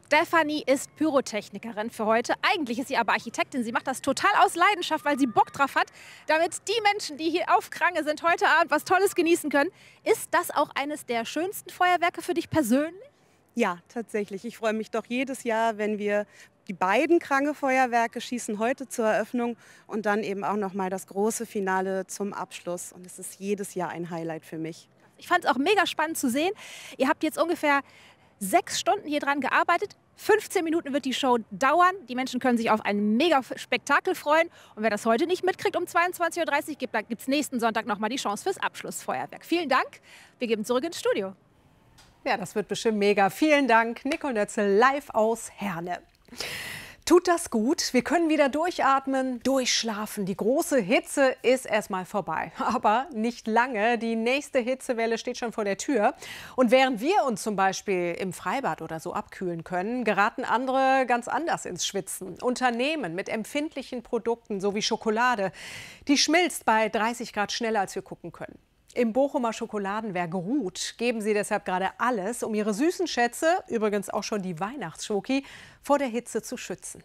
Stefanie ist Pyrotechnikerin für heute. Eigentlich ist sie aber Architektin. Sie macht das total aus Leidenschaft, weil sie Bock drauf hat, damit die Menschen, die hier auf Krange sind, heute Abend was Tolles genießen können. Ist das auch eines der schönsten Feuerwerke für dich persönlich? Ja, tatsächlich. Ich freue mich doch jedes Jahr, wenn wir die beiden Krange-Feuerwerke schießen, heute zur Eröffnung und dann eben auch noch mal das große Finale zum Abschluss. Und es ist jedes Jahr ein Highlight für mich. Ich fand es auch mega spannend zu sehen. Ihr habt jetzt ungefähr 6 Stunden hier dran gearbeitet. 15 Minuten wird die Show dauern. Die Menschen können sich auf ein mega Spektakel freuen. Und wer das heute nicht mitkriegt um 22:30 Uhr, gibt es nächsten Sonntag noch mal die Chance fürs Abschlussfeuerwerk. Vielen Dank. Wir geben zurück ins Studio. Ja, das wird bestimmt mega. Vielen Dank, Nicole Nötzel, live aus Herne. Tut das gut. Wir können wieder durchatmen, durchschlafen. Die große Hitze ist erstmal vorbei. Aber nicht lange. Die nächste Hitzewelle steht schon vor der Tür. Und während wir uns zum Beispiel im Freibad oder so abkühlen können, geraten andere ganz anders ins Schwitzen. Unternehmen mit empfindlichen Produkten, so wie Schokolade, die schmilzt bei 30 Grad schneller, als wir gucken können. Im Bochumer Schokoladenwerk Ruth geben sie deshalb gerade alles, um ihre süßen Schätze, übrigens auch schon die Weihnachtsschoki, vor der Hitze zu schützen.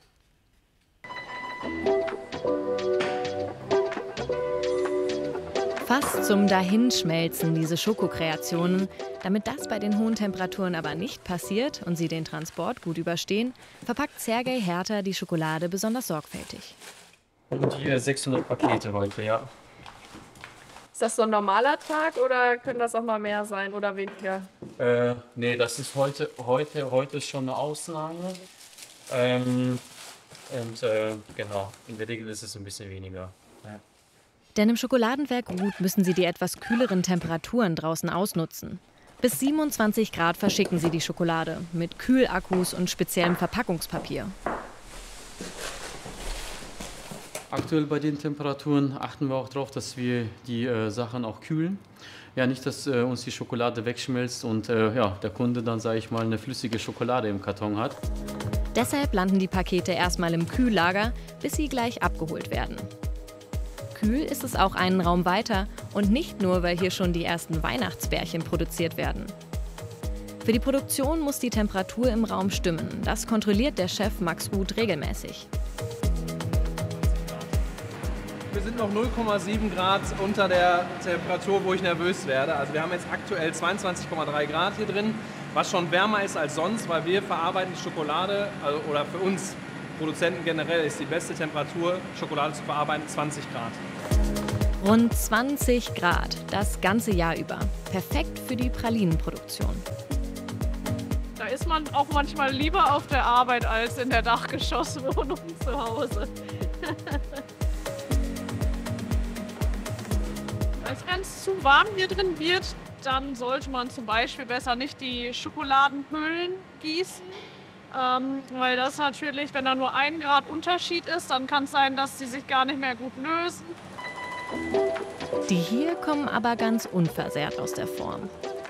Fast zum Dahinschmelzen, diese Schokokreationen. Damit das bei den hohen Temperaturen aber nicht passiert und sie den Transport gut überstehen, verpackt Sergej Herter die Schokolade besonders sorgfältig. Und hier 600 Pakete heute, ja. Ist das so ein normaler Tag oder können das auch mal mehr sein oder weniger? Nee, das ist heute ist schon eine Ausnahme. Genau, in der Regel ist es ein bisschen weniger. Ja. Denn im Schokoladenwerk Ruth müssen sie die etwas kühleren Temperaturen draußen ausnutzen. Bis 27 Grad verschicken sie die Schokolade mit Kühlakkus und speziellem Verpackungspapier. Aktuell bei den Temperaturen achten wir auch darauf, dass wir die Sachen auch kühlen. Ja, nicht, dass uns die Schokolade wegschmilzt und ja, der Kunde dann, sage ich mal, eine flüssige Schokolade im Karton hat. Deshalb landen die Pakete erstmal im Kühllager, bis sie gleich abgeholt werden. Kühl ist es auch einen Raum weiter und nicht nur, weil hier schon die ersten Weihnachtsbärchen produziert werden. Für die Produktion muss die Temperatur im Raum stimmen. Das kontrolliert der Chef Max Ruth regelmäßig. Wir sind noch 0,7 Grad unter der Temperatur, wo ich nervös werde. Also wir haben jetzt aktuell 22,3 Grad hier drin, was schon wärmer ist als sonst, weil wir verarbeiten die Schokolade, also, oder für uns Produzenten generell ist die beste Temperatur, Schokolade zu verarbeiten, 20 Grad. Rund 20 Grad, das ganze Jahr über. Perfekt für die Pralinenproduktion. Da ist man auch manchmal lieber auf der Arbeit als in der Dachgeschosswohnung zu Hause. Wenn es zu warm hier drin wird, dann sollte man zum Beispiel besser nicht die Schokoladenhüllen gießen. Weil das natürlich, wenn da nur 1 Grad Unterschied ist, dann kann es sein, dass sie sich gar nicht mehr gut lösen. Die hier kommen aber ganz unversehrt aus der Form.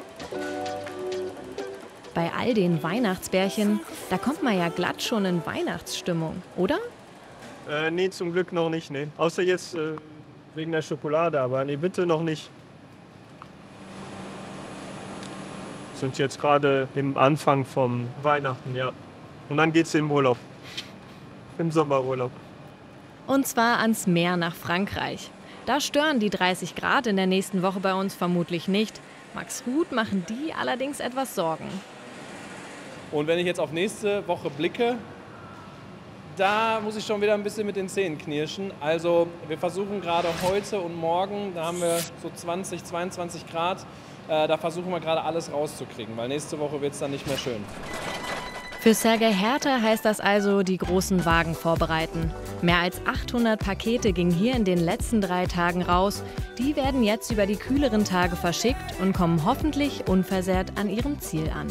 Bei all den Weihnachtsbärchen, da kommt man ja glatt schon in Weihnachtsstimmung, oder? Nee, zum Glück noch nicht, nee. Außer jetzt wegen der Schokolade, aber nee, bitte noch nicht. Sind jetzt gerade im Anfang vom Weihnachten, ja. Und dann geht's im Urlaub. Im Sommerurlaub. Und zwar ans Meer nach Frankreich. Da stören die 30 Grad in der nächsten Woche bei uns vermutlich nicht. Max Ruth machen die allerdings etwas Sorgen. Und wenn ich jetzt auf nächste Woche blicke, da muss ich schon wieder ein bisschen mit den Zähnen knirschen. Also wir versuchen gerade heute und morgen, da haben wir so 20, 22 Grad, da versuchen wir gerade alles rauszukriegen, weil nächste Woche wird es dann nicht mehr schön. Für Sergej Herter heißt das also, die großen Wagen vorbereiten. Mehr als 800 Pakete gingen hier in den letzten 3 Tagen raus. Die werden jetzt über die kühleren Tage verschickt und kommen hoffentlich unversehrt an ihrem Ziel an.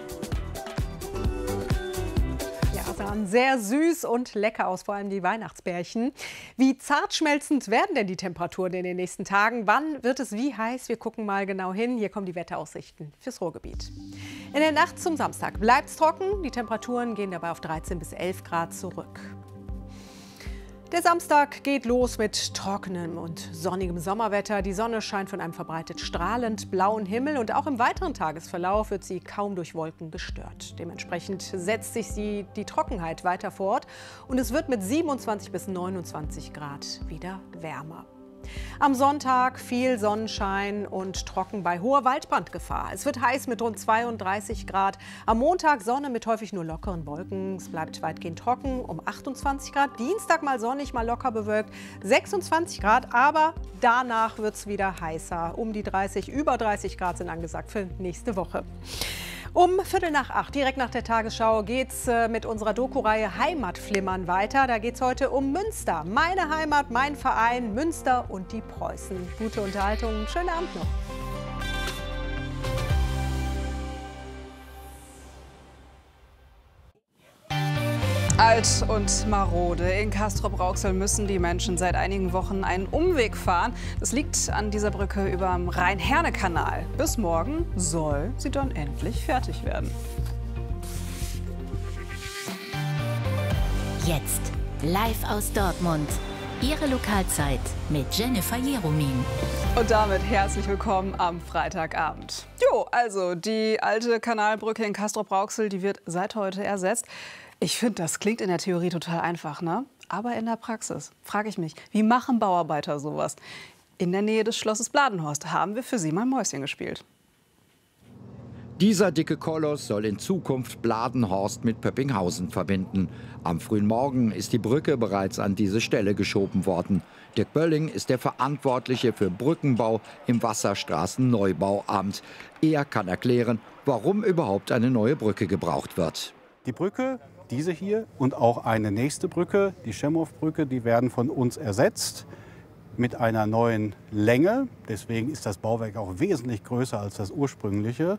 Sahen sehr süß und lecker aus, vor allem die Weihnachtsbärchen. Wie zart schmelzend werden denn die Temperaturen in den nächsten Tagen? Wann wird es wie heiß? Wir gucken mal genau hin. Hier kommen die Wetteraussichten fürs Ruhrgebiet. In der Nacht zum Samstag bleibt es trocken. Die Temperaturen gehen dabei auf 13 bis 11 Grad zurück. Der Samstag geht los mit trockenem und sonnigem Sommerwetter. Die Sonne scheint von einem verbreitet strahlend blauen Himmel und auch im weiteren Tagesverlauf wird sie kaum durch Wolken gestört. Dementsprechend setzt sich die Trockenheit weiter fort und es wird mit 27 bis 29 Grad wieder wärmer. Am Sonntag viel Sonnenschein und trocken bei hoher Waldbrandgefahr. Es wird heiß mit rund 32 Grad. Am Montag Sonne mit häufig nur lockeren Wolken. Es bleibt weitgehend trocken um 28 Grad. Dienstag mal sonnig, mal locker bewölkt. 26 Grad, aber danach wird es wieder heißer. Um die 30, über 30 Grad sind angesagt für nächste Woche. Um 7:45, direkt nach der Tagesschau, geht es mit unserer Doku-Reihe Heimatflimmern weiter. Da geht es heute um Münster. Meine Heimat, mein Verein, Münster und die Preußen. Gute Unterhaltung, schönen Abend noch. Alt und marode. In Castrop-Rauxel müssen die Menschen seit einigen Wochen einen Umweg fahren. Das liegt an dieser Brücke über dem Rhein-Herne-Kanal. Bis morgen soll sie dann endlich fertig werden. Jetzt live aus Dortmund. Ihre Lokalzeit mit Jennifer Jeromin. Und damit herzlich willkommen am Freitagabend. Jo, also die alte Kanalbrücke in Castrop-Rauxel, die wird seit heute ersetzt. Ich finde, das klingt in der Theorie total einfach, ne? Aber in der Praxis frage ich mich, wie machen Bauarbeiter sowas? In der Nähe des Schlosses Bladenhorst haben wir für Sie mal Mäuschen gespielt. Dieser dicke Koloss soll in Zukunft Bladenhorst mit Pöppinghausen verbinden. Am frühen Morgen ist die Brücke bereits an diese Stelle geschoben worden. Dirk Bölling ist der Verantwortliche für Brückenbau im Wasserstraßenneubauamt. Er kann erklären, warum überhaupt eine neue Brücke gebraucht wird. Die Brücke, diese hier und auch eine nächste Brücke, die Schemhoff-Brücke, die werden von uns ersetzt mit einer neuen Länge. Deswegen ist das Bauwerk auch wesentlich größer als das ursprüngliche.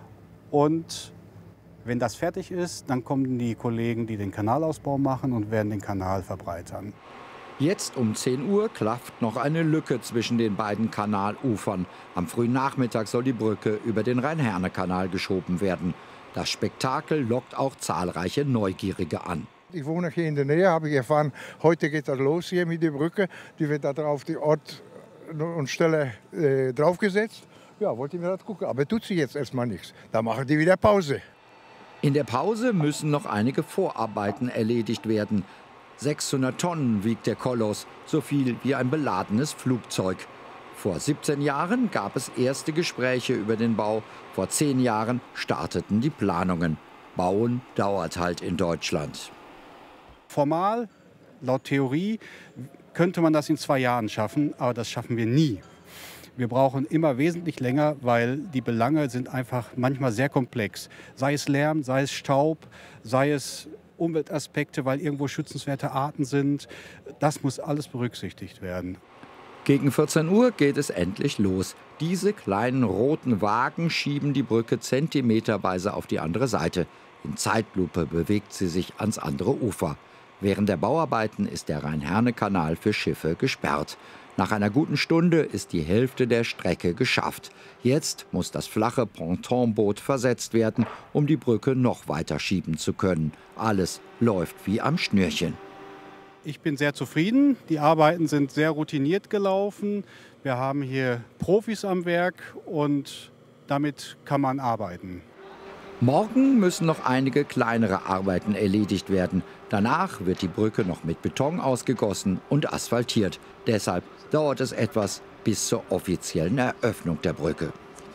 Und wenn das fertig ist, dann kommen die Kollegen, die den Kanalausbau machen und werden den Kanal verbreitern. Jetzt um 10 Uhr klafft noch eine Lücke zwischen den beiden Kanalufern. Am frühen Nachmittag soll die Brücke über den Rhein-Herne-Kanal geschoben werden. Das Spektakel lockt auch zahlreiche Neugierige an. Ich wohne hier in der Nähe, habe ich erfahren, heute geht das los hier mit der Brücke. Die wird da drauf die Ort und Stelle draufgesetzt. Ja, wollte ich mir das gucken, aber tut sie jetzt erstmal nichts. Da machen die wieder Pause. In der Pause müssen noch einige Vorarbeiten erledigt werden. 600 Tonnen wiegt der Koloss, so viel wie ein beladenes Flugzeug. Vor 17 Jahren gab es erste Gespräche über den Bau. Vor 10 Jahren starteten die Planungen. Bauen dauert halt in Deutschland. Formal, laut Theorie, könnte man das in 2 Jahren schaffen, aber das schaffen wir nie. Wir brauchen immer wesentlich länger, weil die Belange sind einfach manchmal sehr komplex. Sei es Lärm, sei es Staub, sei es Umweltaspekte, weil irgendwo schützenswerte Arten sind. Das muss alles berücksichtigt werden. Gegen 14 Uhr geht es endlich los. Diese kleinen roten Wagen schieben die Brücke zentimeterweise auf die andere Seite. In Zeitlupe bewegt sie sich ans andere Ufer. Während der Bauarbeiten ist der Rhein-Herne-Kanal für Schiffe gesperrt. Nach einer guten Stunde ist die Hälfte der Strecke geschafft. Jetzt muss das flache Pontonboot versetzt werden, um die Brücke noch weiter schieben zu können. Alles läuft wie am Schnürchen. Ich bin sehr zufrieden. Die Arbeiten sind sehr routiniert gelaufen. Wir haben hier Profis am Werk und damit kann man arbeiten. Morgen müssen noch einige kleinere Arbeiten erledigt werden. Danach wird die Brücke noch mit Beton ausgegossen und asphaltiert. Deshalb dauert es etwas bis zur offiziellen Eröffnung der Brücke.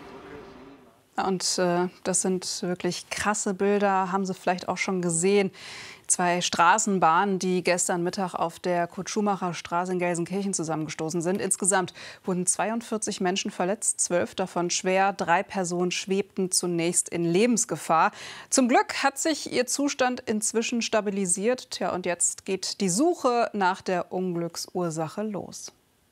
Und das sind wirklich krasse Bilder, haben Sie vielleicht auch schon gesehen. 2 Straßenbahnen, die gestern Mittag auf der Kurt-Schumacher-Straße in Gelsenkirchen zusammengestoßen sind. Insgesamt wurden 42 Menschen verletzt, 12 davon schwer. 3 Personen schwebten zunächst in Lebensgefahr. Zum Glück hat sich ihr Zustand inzwischen stabilisiert. Tja, und jetzt geht die Suche nach der Unglücksursache los.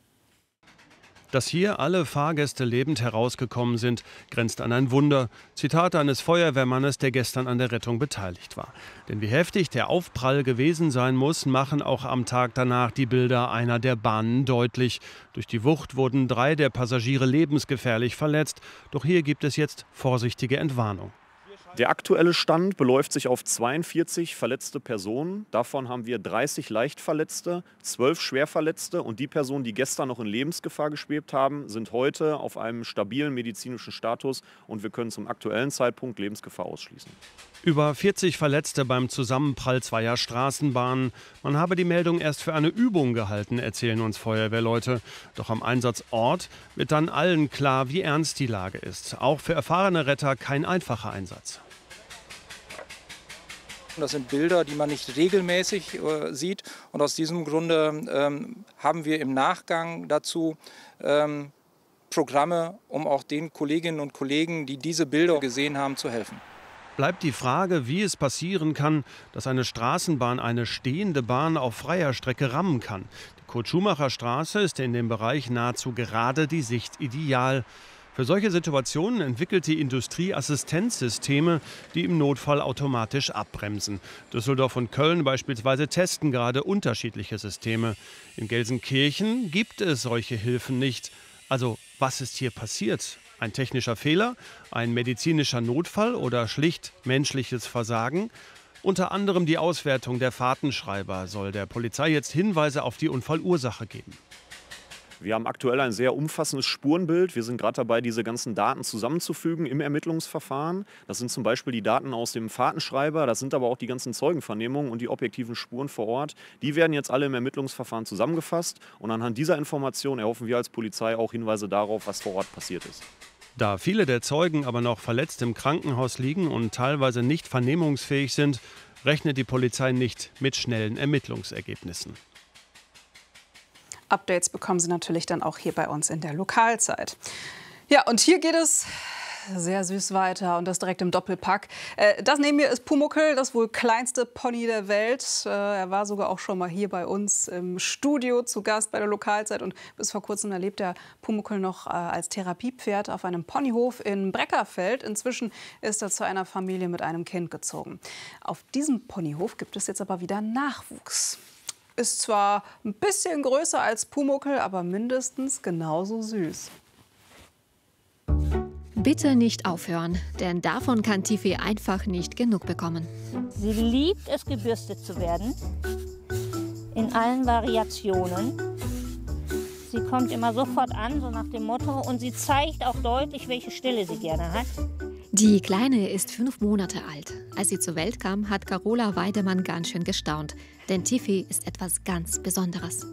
Dass hier alle Fahrgäste lebend herausgekommen sind, grenzt an ein Wunder. Zitat eines Feuerwehrmannes, der gestern an der Rettung beteiligt war. Denn wie heftig der Aufprall gewesen sein muss, machen auch am Tag danach die Bilder einer der Bahnen deutlich. Durch die Wucht wurden 3 der Passagiere lebensgefährlich verletzt. Doch hier gibt es jetzt vorsichtige Entwarnung. Der aktuelle Stand beläuft sich auf 42 verletzte Personen. Davon haben wir 30 Leichtverletzte, 12 Schwerverletzte. Und die Personen, die gestern noch in Lebensgefahr geschwebt haben, sind heute auf einem stabilen medizinischen Status. Und wir können zum aktuellen Zeitpunkt Lebensgefahr ausschließen. Über 40 Verletzte beim Zusammenprall zweier Straßenbahnen. Man habe die Meldung erst für eine Übung gehalten, erzählen uns Feuerwehrleute. Doch am Einsatzort wird dann allen klar, wie ernst die Lage ist. Auch für erfahrene Retter kein einfacher Einsatz. Das sind Bilder, die man nicht regelmäßig sieht. Und aus diesem Grunde haben wir im Nachgang dazu Programme, um auch den Kolleginnen und Kollegen, die diese Bilder gesehen haben, zu helfen. Bleibt die Frage, wie es passieren kann, dass eine Straßenbahn eine stehende Bahn auf freier Strecke rammen kann. Die Kurt-Schumacher-Straße ist in dem Bereich nahezu gerade die Sicht ideal. Für solche Situationen entwickelt die Industrie Assistenzsysteme, die im Notfall automatisch abbremsen. Düsseldorf und Köln beispielsweise testen gerade unterschiedliche Systeme. In Gelsenkirchen gibt es solche Hilfen nicht. Also, was ist hier passiert? Ein technischer Fehler, ein medizinischer Notfall oder schlicht menschliches Versagen? Unter anderem die Auswertung der Fahrtenschreiber soll der Polizei jetzt Hinweise auf die Unfallursache geben. Wir haben aktuell ein sehr umfassendes Spurenbild. Wir sind gerade dabei, diese ganzen Daten zusammenzufügen im Ermittlungsverfahren. Das sind zum Beispiel die Daten aus dem Fahrtenschreiber, das sind aber auch die ganzen Zeugenvernehmungen und die objektiven Spuren vor Ort. Die werden jetzt alle im Ermittlungsverfahren zusammengefasst und anhand dieser Information erhoffen wir als Polizei auch Hinweise darauf, was vor Ort passiert ist. Da viele der Zeugen aber noch verletzt im Krankenhaus liegen und teilweise nicht vernehmungsfähig sind, rechnet die Polizei nicht mit schnellen Ermittlungsergebnissen. Updates bekommen Sie natürlich dann auch hier bei uns in der Lokalzeit. Ja, und hier geht es sehr süß weiter und das direkt im Doppelpack. Das neben mir ist Pumuckl, das wohl kleinste Pony der Welt. Er war sogar auch schon mal hier bei uns im Studio zu Gast bei der Lokalzeit. Und bis vor kurzem erlebt der Pumuckl noch als Therapiepferd auf einem Ponyhof in Breckerfeld. Inzwischen ist er zu einer Familie mit einem Kind gezogen. Auf diesem Ponyhof gibt es jetzt aber wieder Nachwuchs. Ist zwar ein bisschen größer als Pumuckl, aber mindestens genauso süß. Bitte nicht aufhören, denn davon kann Tiffy einfach nicht genug bekommen. Sie liebt es, gebürstet zu werden, in allen Variationen. Sie kommt immer sofort an, so nach dem Motto, und sie zeigt auch deutlich, welche Stelle sie gerne hat. Die Kleine ist 5 Monate alt. Als sie zur Welt kam, hat Carola Weidemann ganz schön gestaunt. Denn Tiffy ist etwas ganz Besonderes.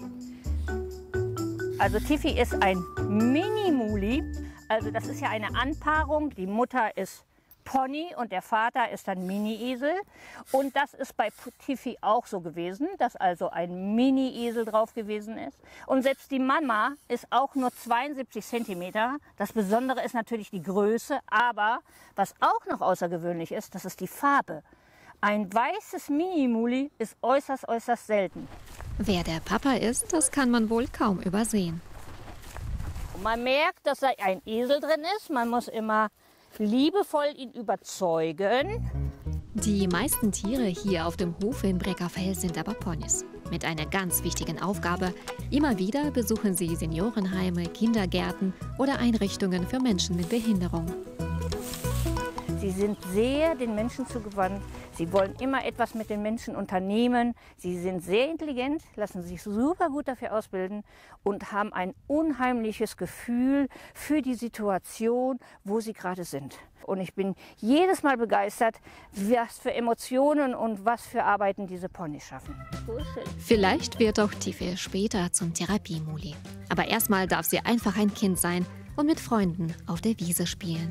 Also Tiffy ist ein Mini-Muli. Also das ist ja eine Anpaarung. Die Mutter ist Pony und der Vater ist ein Mini-Esel. Und das ist bei Tiffy auch so gewesen, dass also ein Mini-Esel drauf gewesen ist. Und selbst die Mama ist auch nur 72 cm. Das Besondere ist natürlich die Größe, aber was auch noch außergewöhnlich ist, das ist die Farbe. Ein weißes Mini-Muli ist äußerst, äußerst selten. Wer der Papa ist, das kann man wohl kaum übersehen. Man merkt, dass da ein Esel drin ist. Man muss immer liebevoll ihn überzeugen. Die meisten Tiere hier auf dem Hof in Breckerfeld sind aber Ponys. Mit einer ganz wichtigen Aufgabe. Immer wieder besuchen sie Seniorenheime, Kindergärten oder Einrichtungen für Menschen mit Behinderung. Sie sind sehr den Menschen zugewandt. Sie wollen immer etwas mit den Menschen unternehmen. Sie sind sehr intelligent, lassen sich super gut dafür ausbilden und haben ein unheimliches Gefühl für die Situation, wo sie gerade sind. Und ich bin jedes Mal begeistert, was für Emotionen und was für Arbeiten diese Ponys schaffen. Vielleicht wird auch Tiffy später zum Therapiemuli. Aber erstmal darf sie einfach ein Kind sein und mit Freunden auf der Wiese spielen.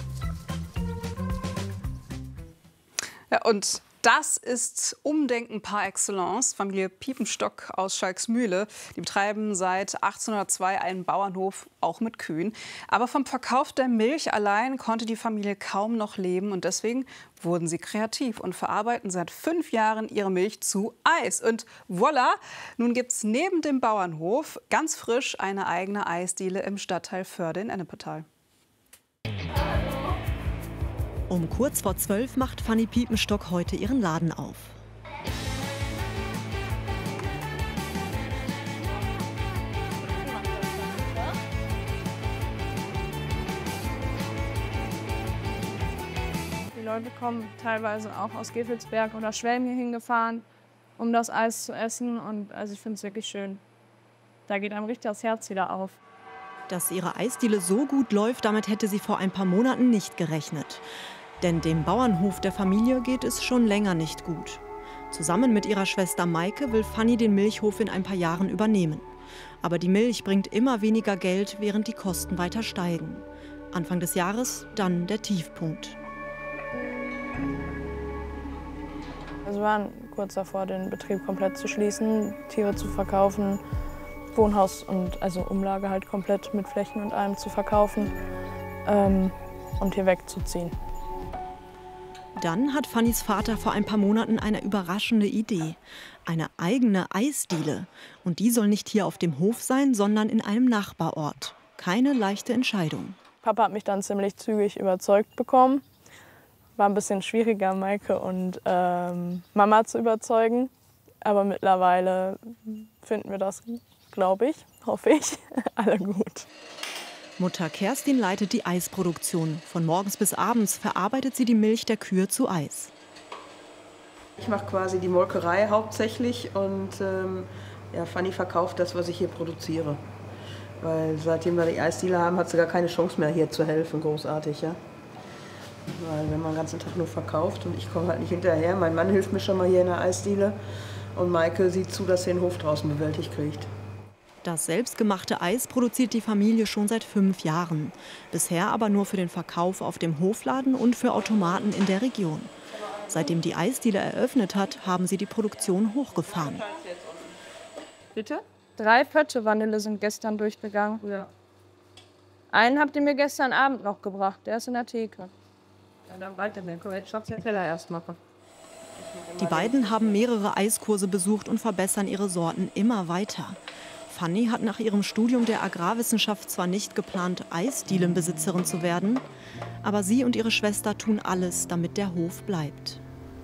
Ja, und das ist Umdenken par excellence. Familie Piepenstock aus Schalksmühle. Die betreiben seit 1802 einen Bauernhof, auch mit Kühen. Aber vom Verkauf der Milch allein konnte die Familie kaum noch leben. Und deswegen wurden sie kreativ und verarbeiten seit 5 Jahren ihre Milch zu Eis. Und voilà, nun gibt es neben dem Bauernhof ganz frisch eine eigene Eisdiele im Stadtteil Förde in Ennepetal. Um kurz vor 12 macht Fanny Piepenstock heute ihren Laden auf. Die Leute kommen teilweise auch aus Gevelsberg oder Schwelm hier hingefahren, um das Eis zu essen. Und also ich finde es wirklich schön. Da geht einem richtig das Herz wieder auf. Dass ihre Eisdiele so gut läuft, damit hätte sie vor ein paar Monaten nicht gerechnet. Denn dem Bauernhof der Familie geht es schon länger nicht gut. Zusammen mit ihrer Schwester Maike will Fanny den Milchhof in ein paar Jahren übernehmen. Aber die Milch bringt immer weniger Geld, während die Kosten weiter steigen. Anfang des Jahres dann der Tiefpunkt. Also wir waren kurz davor, den Betrieb komplett zu schließen, Tiere zu verkaufen, Wohnhaus und also Umlage halt komplett mit Flächen und allem zu verkaufen und hier wegzuziehen. Dann hat Fannys Vater vor ein paar Monaten eine überraschende Idee. Eine eigene Eisdiele. Und die soll nicht hier auf dem Hof sein, sondern in einem Nachbarort. Keine leichte Entscheidung. Papa hat mich dann ziemlich zügig überzeugt bekommen. War ein bisschen schwieriger, Maike und Mama zu überzeugen. Aber mittlerweile finden wir das, glaube ich, hoffe ich, alle gut. Mutter Kerstin leitet die Eisproduktion. Von morgens bis abends verarbeitet sie die Milch der Kühe zu Eis. Ich mache quasi die Molkerei hauptsächlich und Fanny verkauft das, was ich hier produziere. Weil seitdem wir die Eisdiele haben, hat sie gar keine Chance mehr, hier zu helfen, großartig. Ja? Weil wenn man den ganzen Tag nur verkauft und ich komme halt nicht hinterher. Mein Mann hilft mir schon mal hier in der Eisdiele und Maike sieht zu, dass sie den Hof draußen bewältigt kriegt. Das selbstgemachte Eis produziert die Familie schon seit 5 Jahren. Bisher aber nur für den Verkauf auf dem Hofladen und für Automaten in der Region. Seitdem die Eisdiele eröffnet hat, haben sie die Produktion hochgefahren. Bitte? 3 Pötte Vanille sind gestern durchgegangen. Ja. Einen habt ihr mir gestern Abend noch gebracht, der ist in der Theke. Ja, dann weiter, dann können wir jetzt den Teller erst machen. Die beiden haben mehrere Eiskurse besucht und verbessern ihre Sorten immer weiter. Fanny hat nach ihrem Studium der Agrarwissenschaft zwar nicht geplant, Eisdielenbesitzerin zu werden, aber sie und ihre Schwester tun alles, damit der Hof bleibt.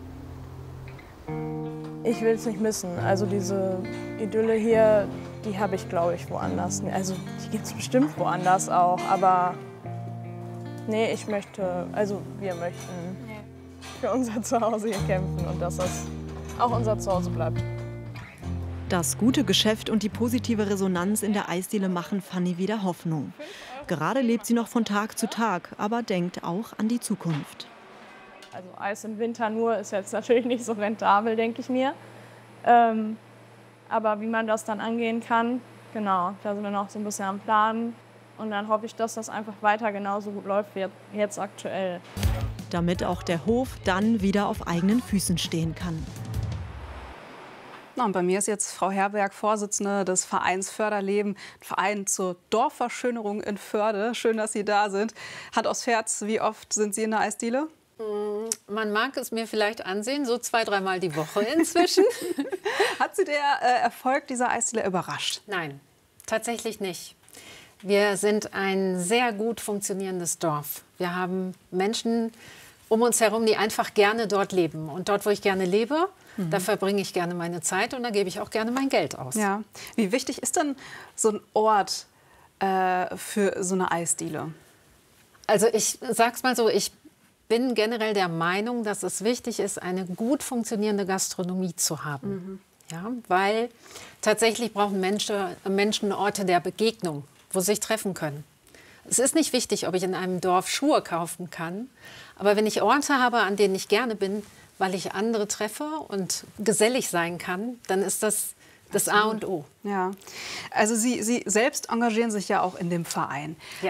Ich will es nicht missen. Also diese Idylle hier, die habe ich, glaube ich, woanders. Also die gibt es bestimmt woanders auch, aber nee, wir möchten für unser Zuhause hier kämpfen und dass das auch unser Zuhause bleibt. Das gute Geschäft und die positive Resonanz in der Eisdiele machen Fanny wieder Hoffnung. Gerade lebt sie noch von Tag zu Tag, aber denkt auch an die Zukunft. Also Eis im Winter nur ist jetzt natürlich nicht so rentabel, denke ich mir. Aber wie man das dann angehen kann, genau, da sind wir noch so ein bisschen am Planen. Und dann hoffe ich, dass das einfach weiter genauso gut läuft wie jetzt aktuell. Damit auch der Hof dann wieder auf eigenen Füßen stehen kann. Na, und bei mir ist jetzt Frau Herberg, Vorsitzende des Vereins Förderleben, Verein zur Dorfverschönerung in Förde. Schön, dass Sie da sind. Hand aufs Herz, wie oft sind Sie in der Eisdiele? Man mag es mir vielleicht ansehen, so 2-3 Mal die Woche inzwischen. Hat Sie der Erfolg dieser Eisdiele überrascht? Nein, tatsächlich nicht. Wir sind ein sehr gut funktionierendes Dorf. Wir haben Menschen um uns herum, die einfach gerne dort leben. Und dort, wo ich gerne lebe, da verbringe ich gerne meine Zeit und da gebe ich auch gerne mein Geld aus. Ja. Wie wichtig ist denn so ein Ort für so eine Eisdiele? Also ich sag's mal so, ich bin generell der Meinung, dass es wichtig ist, eine gut funktionierende Gastronomie zu haben. Ja, weil tatsächlich brauchen Menschen Orte der Begegnung, wo sie sich treffen können. Es ist nicht wichtig, ob ich in einem Dorf Schuhe kaufen kann, aber wenn ich Orte habe, an denen ich gerne bin, weil ich andere treffe und gesellig sein kann, dann ist das das A und O. Ja, also Sie selbst engagieren sich ja auch in dem Verein. Ja.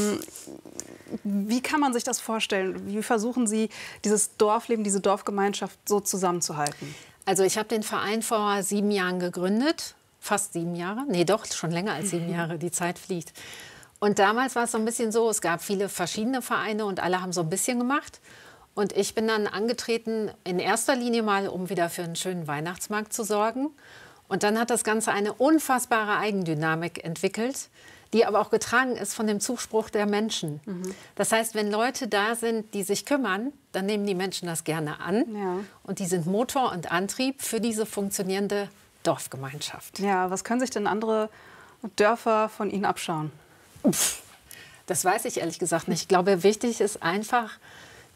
Wie kann man sich das vorstellen? Wie versuchen Sie, dieses Dorfleben, diese Dorfgemeinschaft so zusammenzuhalten? Also ich habe den Verein vor 7 Jahren gegründet, fast 7 Jahre, nee doch, schon länger als 7 Jahre, die Zeit fliegt. Und damals war es so ein bisschen so, es gab viele verschiedene Vereine und alle haben so ein bisschen gemacht. Und ich bin dann angetreten, in erster Linie mal, um wieder für einen schönen Weihnachtsmarkt zu sorgen. Und dann hat das Ganze eine unfassbare Eigendynamik entwickelt, die aber auch getragen ist von dem Zuspruch der Menschen. Das heißt, wenn Leute da sind, die sich kümmern, dann nehmen die Menschen das gerne an. Ja. Und die sind Motor und Antrieb für diese funktionierende Dorfgemeinschaft. Ja, was können sich denn andere Dörfer von Ihnen abschauen? Das weiß ich ehrlich gesagt nicht. Ich glaube, wichtig ist einfach,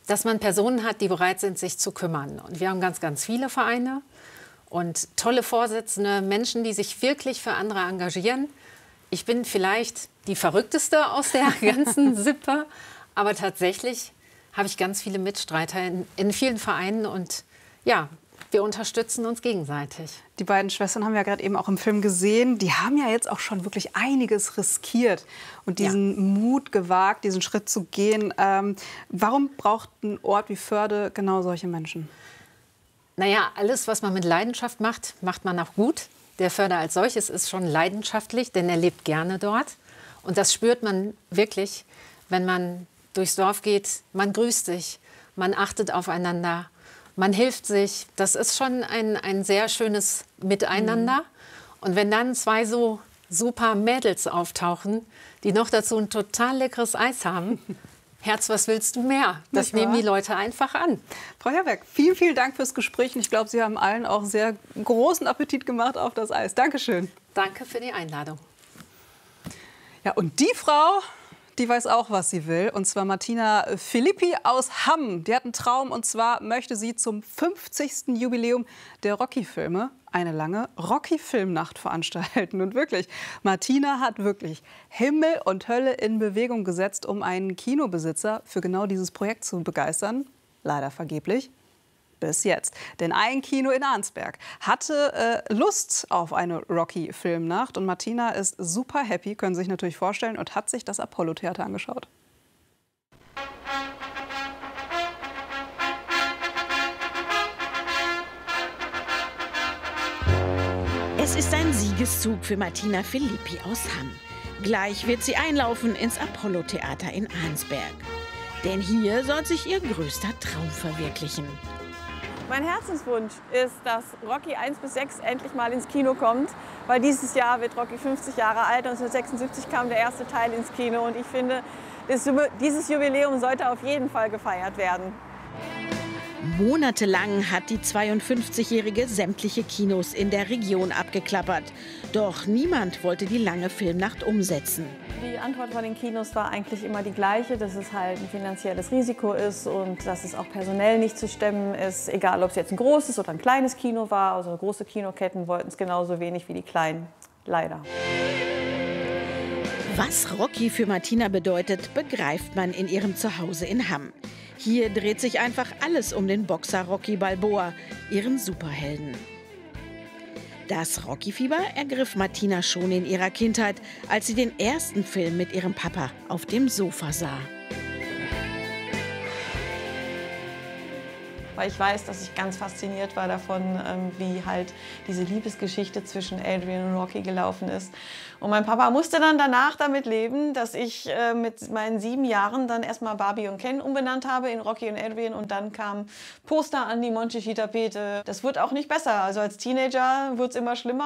dass man Personen hat, die bereit sind, sich zu kümmern. Und wir haben ganz, ganz viele Vereine und tolle Vorsitzende, Menschen, die sich wirklich für andere engagieren. Ich bin vielleicht die Verrückteste aus der ganzen Sippe, aber tatsächlich habe ich ganz viele Mitstreiter in vielen Vereinen und ja, wir unterstützen uns gegenseitig. Die beiden Schwestern haben wir ja gerade eben auch im Film gesehen. Die haben ja jetzt auch schon wirklich einiges riskiert und diesen Mut gewagt, diesen Schritt zu gehen. Warum braucht ein Ort wie Förde genau solche Menschen? Naja, alles, was man mit Leidenschaft macht, macht man auch gut. Der Förder als solches ist schon leidenschaftlich, denn er lebt gerne dort. Und das spürt man wirklich, wenn man durchs Dorf geht. Man grüßt sich, man achtet aufeinander. Man hilft sich. Das ist schon ein sehr schönes Miteinander. Und wenn dann zwei so super Mädels auftauchen, die noch dazu ein total leckeres Eis haben, Herz, was willst du mehr? Das nehmen die Leute einfach an. Frau Herberg, vielen, vielen Dank fürs Gespräch. Und ich glaube, Sie haben allen auch sehr großen Appetit gemacht auf das Eis. Dankeschön. Danke für die Einladung. Ja, und die Frau, die weiß auch, was sie will, und zwar Martina Filippi aus Hamm. Die hat einen Traum, und zwar möchte sie zum 50. Jubiläum der Rocky-Filme eine lange Rocky-Filmnacht veranstalten. Und wirklich, Martina hat wirklich Himmel und Hölle in Bewegung gesetzt, um einen Kinobesitzer für genau dieses Projekt zu begeistern. Leider vergeblich. Bis jetzt. Denn ein Kino in Arnsberg hatte Lust auf eine Rocky-Filmnacht. Und Martina ist super happy, können Sie sich natürlich vorstellen, und hat sich das Apollo-Theater angeschaut. Es ist ein Siegeszug für Martina Filippi aus Hamm. Gleich wird sie einlaufen ins Apollo-Theater in Arnsberg. Denn hier soll sich ihr größter Traum verwirklichen. Mein Herzenswunsch ist, dass Rocky 1 bis 6 endlich mal ins Kino kommt, weil dieses Jahr wird Rocky 50 Jahre alt. 1976 kam der erste Teil ins Kino und ich finde, dieses Jubiläum sollte auf jeden Fall gefeiert werden. Monatelang hat die 52-Jährige sämtliche Kinos in der Region abgeklappert. Doch niemand wollte die lange Filmnacht umsetzen. Die Antwort von den Kinos war eigentlich immer die gleiche, dass es halt ein finanzielles Risiko ist und dass es auch personell nicht zu stemmen ist. Egal, ob es jetzt ein großes oder ein kleines Kino war. Also große Kinoketten wollten es genauso wenig wie die kleinen. Leider. Was Rocky für Martina bedeutet, begreift man in ihrem Zuhause in Hamm. Hier dreht sich einfach alles um den Boxer Rocky Balboa, ihren Superhelden. Das Rocky-Fieber ergriff Martina schon in ihrer Kindheit, als sie den ersten Film mit ihrem Papa auf dem Sofa sah. Weil ich weiß, dass ich ganz fasziniert war davon, wie halt diese Liebesgeschichte zwischen Adrian und Rocky gelaufen ist. Und mein Papa musste dann danach damit leben, dass ich mit meinen 7 Jahren dann erstmal Barbie und Ken umbenannt habe in Rocky und Adrian. Und dann kam Poster an die Monchichi-Tapete. Das wird auch nicht besser. Also als Teenager wird es immer schlimmer.